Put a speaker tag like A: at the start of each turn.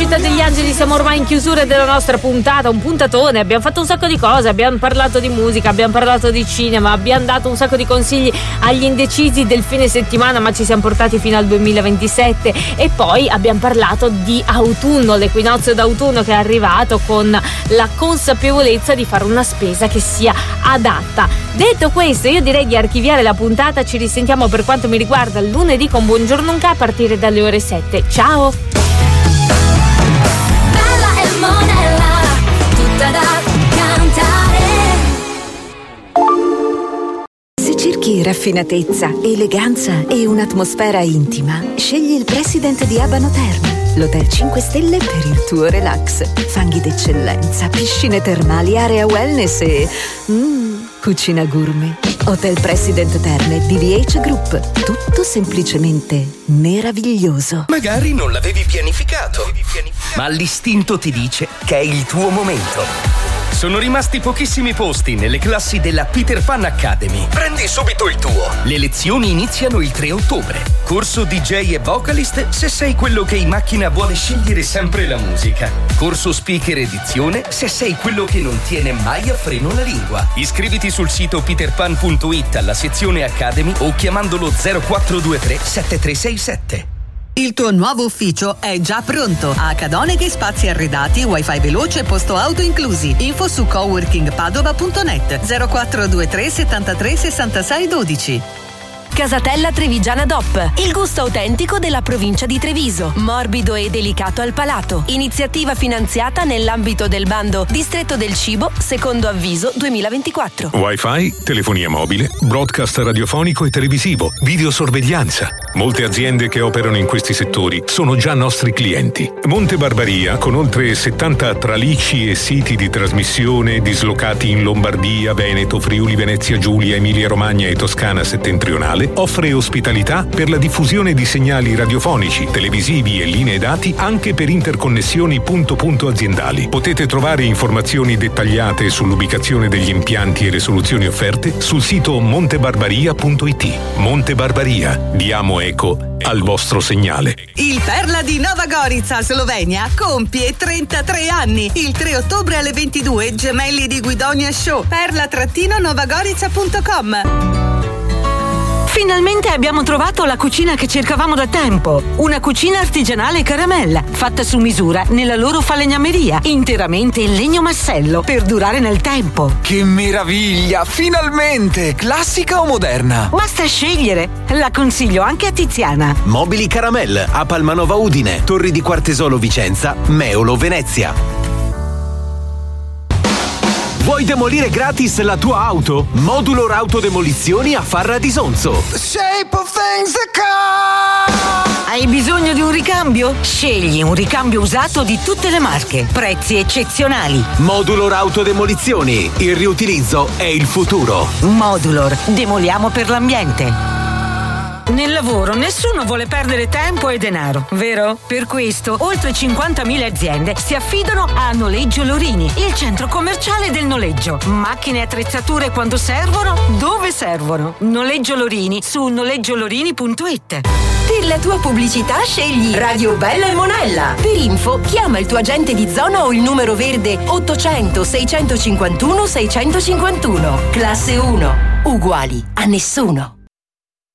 A: Città degli Angeli, siamo ormai in chiusura della nostra puntata, un puntatone, abbiamo fatto un sacco di cose, abbiamo parlato di musica, abbiamo parlato di cinema, abbiamo dato un sacco di consigli agli indecisi del fine settimana, ma ci siamo portati fino al 2027 e poi abbiamo parlato di autunno, l'equinozio d'autunno che è arrivato con la consapevolezza di fare una spesa che sia adatta. Detto questo, io direi di archiviare la puntata, ci risentiamo per quanto mi riguarda lunedì con Buongiorno Nunca a partire dalle ore 7. Ciao!
B: Bella e Monella, tutta da cantare.
C: Se cerchi raffinatezza, eleganza e un'atmosfera intima, scegli il President di Abano Terme. L'hotel 5 stelle per il tuo relax. Fanghi d'eccellenza, piscine termali, area wellness e cucina gourmet. Hotel President Terme di VH Group. Tutto semplicemente meraviglioso.
D: Magari non l'avevi pianificato, ma l'istinto ti dice che è il tuo momento. Sono rimasti pochissimi posti nelle classi della Peter Pan Academy. Prendi subito il tuo. Le lezioni iniziano il 3 ottobre. Corso DJ e vocalist se sei quello che in macchina vuole scegliere sempre la musica. Corso speaker edizione se sei quello che non tiene mai a freno la lingua. Iscriviti sul sito peterpan.it alla sezione Academy o chiamandolo 0423 7367.
E: Il tuo nuovo ufficio è già pronto. A Cadoneghe spazi arredati, wifi veloce e posto auto inclusi. Info su coworkingpadova.net 0423 73 66 12.
F: Casatella Trevigiana DOP, il gusto autentico della provincia di Treviso, morbido e delicato al palato. Iniziativa finanziata nell'ambito del bando Distretto del Cibo, secondo avviso 2024.
G: Wi-Fi, telefonia mobile, broadcast radiofonico e televisivo, videosorveglianza. Molte aziende che operano in questi settori sono già nostri clienti. Monte Barbaria, con oltre 70 tralicci e siti di trasmissione dislocati in Lombardia, Veneto, Friuli, Venezia Giulia, Emilia Romagna e Toscana settentrionale, offre ospitalità per la diffusione di segnali radiofonici, televisivi e linee dati anche per interconnessioni punto-punto aziendali. Potete trovare informazioni dettagliate sull'ubicazione degli impianti e le soluzioni offerte sul sito montebarbaria.it. Monte Barbaria, diamo eco al vostro segnale.
E: Il Perla di Nova Gorica, Slovenia, compie 33 anni. Il 3 ottobre alle 22, Gemelli di Guidonia Show. perla-novagorica.com.
H: Finalmente abbiamo trovato la cucina che cercavamo da tempo. Una cucina artigianale caramella, fatta su misura nella loro falegnameria, interamente in legno massello, per durare nel tempo.
I: Che meraviglia! Finalmente! Classica o moderna?
H: Basta scegliere. La consiglio anche a Tiziana.
J: Mobili Caramel a Palmanova Udine, Torri di Quartesolo Vicenza, Meolo Venezia. Vuoi demolire gratis la tua auto? Modulor Autodemolizioni a Farra di Sonzo.
I: Shape of things to come.
H: Hai bisogno di un ricambio? Scegli un ricambio usato di tutte le marche. Prezzi eccezionali.
J: Modulor Autodemolizioni. Il riutilizzo è il futuro.
H: Modulor. Demoliamo per l'ambiente. Nel lavoro nessuno vuole perdere tempo e denaro, vero? Per questo oltre 50.000 aziende si affidano a Noleggio Lorini, il centro commerciale del noleggio. Macchine e attrezzature quando servono, dove servono. Noleggio Lorini su noleggiolorini.it.
F: Per la tua pubblicità scegli Radio Bella e Monella. Per info chiama il tuo agente di zona o il numero verde 800 651 651. Classe 1. Uguali a nessuno.